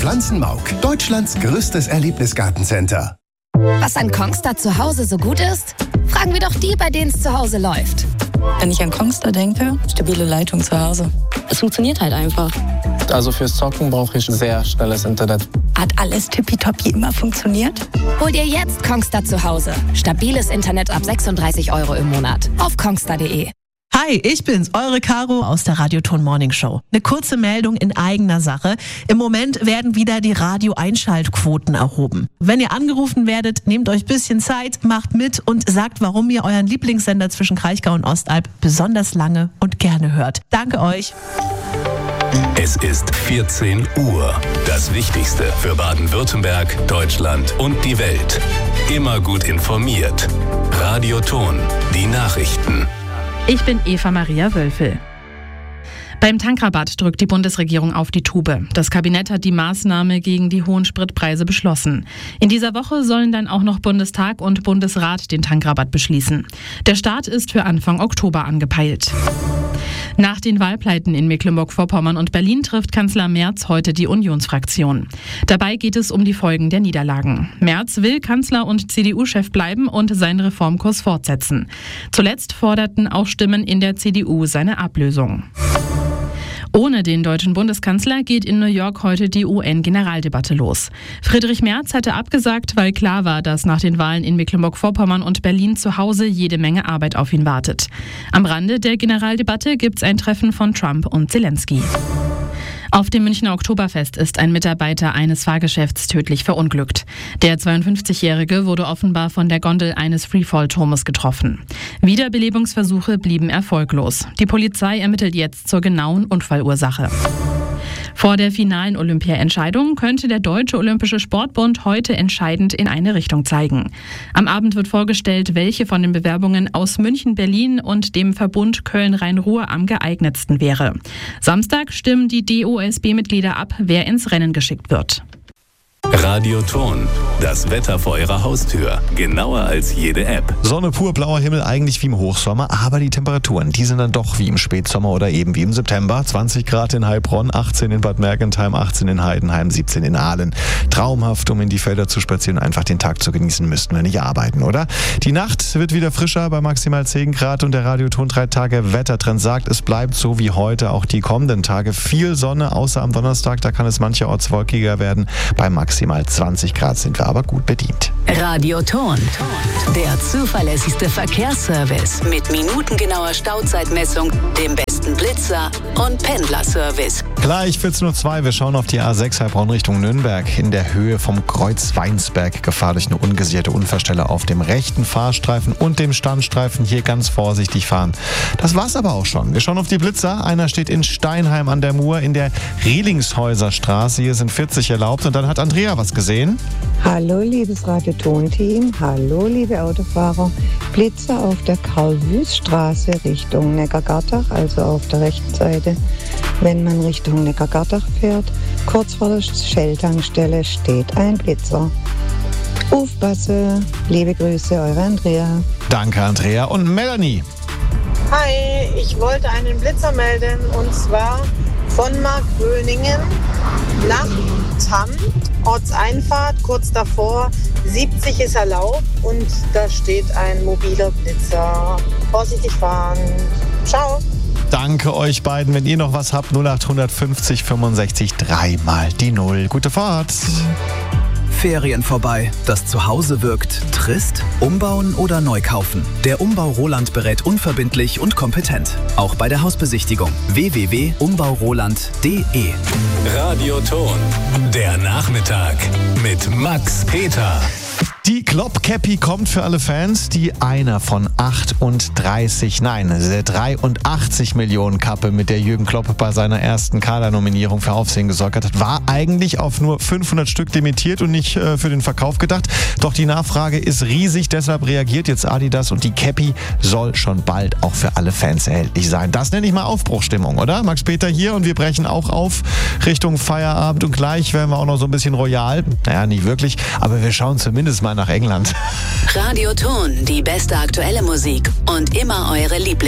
Pflanzenmauk, Deutschlands größtes Erlebnisgartencenter. Was an Kongstar zu Hause so gut ist? Fragen wir doch die, bei denen es zu Hause läuft. Wenn ich an Kongstar denke, stabile Leitung zu Hause. Es funktioniert halt einfach. Also fürs Zocken brauche ich sehr schnelles Internet. Hat alles tippitoppi immer funktioniert? Hol dir jetzt Kongstar zu Hause. Stabiles Internet ab 36 € im Monat. Auf kongstar.de. Hi, ich bin's, eure Caro aus der Radioton Morning Show. Eine kurze Meldung in eigener Sache. Im Moment werden wieder die Radio-Einschaltquoten erhoben. Wenn ihr angerufen werdet, nehmt euch ein bisschen Zeit, macht mit und sagt, warum ihr euren Lieblingssender zwischen Kraichgau und Ostalb besonders lange und gerne hört. Danke euch. Es ist 14 Uhr. Das Wichtigste für Baden-Württemberg, Deutschland und die Welt. Immer gut informiert. Radioton, die Nachrichten. Ich bin Eva Maria Wölfel. Beim Tankrabatt drückt die Bundesregierung auf die Tube. Das Kabinett hat die Maßnahme gegen die hohen Spritpreise beschlossen. In dieser Woche sollen dann auch noch Bundestag und Bundesrat den Tankrabatt beschließen. Der Start ist für Anfang Oktober angepeilt. Nach den Wahlpleiten in Mecklenburg-Vorpommern und Berlin trifft Kanzler Merz heute die Unionsfraktion. Dabei geht es um die Folgen der Niederlagen. Merz will Kanzler und CDU-Chef bleiben und seinen Reformkurs fortsetzen. Zuletzt forderten auch Stimmen in der CDU seine Ablösung. Ohne den deutschen Bundeskanzler geht in New York heute die UN-Generaldebatte los. Friedrich Merz hatte abgesagt, weil klar war, dass nach den Wahlen in Mecklenburg-Vorpommern und Berlin zu Hause jede Menge Arbeit auf ihn wartet. Am Rande der Generaldebatte gibt's ein Treffen von Trump und Zelensky. Auf dem Münchner Oktoberfest ist ein Mitarbeiter eines Fahrgeschäfts tödlich verunglückt. Der 52-Jährige wurde offenbar von der Gondel eines Freefall-Turmes getroffen. Wiederbelebungsversuche blieben erfolglos. Die Polizei ermittelt jetzt zur genauen Unfallursache. Vor der finalen Olympia-Entscheidung könnte der Deutsche Olympische Sportbund heute entscheidend in eine Richtung zeigen. Am Abend wird vorgestellt, welche von den Bewerbungen aus München, Berlin und dem Verbund Köln-Rhein-Ruhr am geeignetsten wäre. Samstag stimmen die DOSB-Mitglieder ab, wer ins Rennen geschickt wird. Radioton, das Wetter vor Ihrer Haustür. Genauer als jede App. Sonne pur, blauer Himmel, eigentlich wie im Hochsommer, aber die Temperaturen, die sind dann doch wie im Spätsommer oder eben wie im September. 20 Grad in Heilbronn, 18 in Bad Mergentheim, 18 in Heidenheim, 17 in Aalen. Traumhaft, um in die Felder zu spazieren und einfach den Tag zu genießen, müssten wir nicht arbeiten, oder? Die Nacht wird wieder frischer bei maximal 10 Grad und der Radioton 3 Tage Wettertrend sagt, es bleibt so wie heute auch die kommenden Tage. Viel Sonne, außer am Donnerstag, da kann es mancherorts wolkiger werden. Bei maximal 20 Grad sind wir aber gut bedient. Radioton, der zuverlässigste Verkehrsservice mit minutengenauer Stauzeitmessung, dem besten Blitzer und Pendlerservice. Gleich 14:02 Uhr, wir schauen auf die A6 Heilbronn Richtung Nürnberg. In der Höhe vom Kreuz Weinsberg Gefahr durch eine ungesicherte Unfallstelle auf dem rechten Fahrstreifen und dem Standstreifen. Hier ganz vorsichtig fahren. Das war's aber auch schon. Wir schauen auf die Blitzer. Einer steht in Steinheim an der Mur in der Rielingshäuser Straße. Hier sind 40 erlaubt und dann hat Andrea was gesehen. Hallo liebes Radioton-Team, hallo liebe Autofahrer. Blitzer auf der Karl-Wüst-Straße Richtung Neckargattach, also auf der rechten Seite. Wenn man Richtung Neckargattach fährt, kurz vor der Shell-Tankstelle steht ein Blitzer. Aufpasse, liebe Grüße, eure Andrea. Danke Andrea und Melanie. Hi, ich wollte einen Blitzer melden und zwar von Markgröningen nach Tamm, Ortseinfahrt, kurz davor, 70 ist erlaubt und da steht ein mobiler Blitzer. Vorsichtig fahren. Ciao. Danke euch beiden. Wenn ihr noch was habt, 0800 50 65 3 mal die 0. Gute Fahrt. Ferien vorbei. Das Zuhause wirkt trist? Umbauen oder neu kaufen? Der Umbau Roland berät unverbindlich und kompetent. Auch bei der Hausbesichtigung. www.umbauroland.de. Radioton, der Nachmittag mit Max Peter. Die Klopp-Cappy kommt für alle Fans, die einer von 83 Millionen Kappe, mit der Jürgen Klopp bei seiner ersten Kader-Nominierung für Aufsehen gesorgt hat, war eigentlich auf nur 500 Stück limitiert und nicht für den Verkauf gedacht. Doch die Nachfrage ist riesig, deshalb reagiert jetzt Adidas und die Cappy soll schon bald auch für alle Fans erhältlich sein. Das nenne ich mal Aufbruchstimmung, oder? Max Peter hier und wir brechen auch auf Richtung Feierabend und gleich werden wir auch noch so ein bisschen royal. Naja, nicht wirklich, aber wir schauen zumindest mal nach England. Radioton, die beste aktuelle Musik und immer eure Lieblings.